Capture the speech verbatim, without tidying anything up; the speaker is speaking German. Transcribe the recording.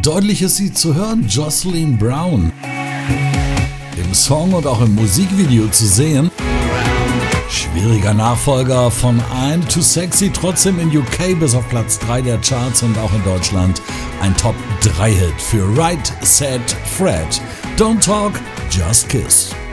Deutlich ist sie zu hören, Jocelyn Brown. Im Song und auch im Musikvideo zu sehen. Schwieriger Nachfolger von I'm Too Sexy, trotzdem in U K bis auf Platz drei der Charts und auch in Deutschland ein Top drei Hit für Right Said Fred. Don't Talk, Just Kiss.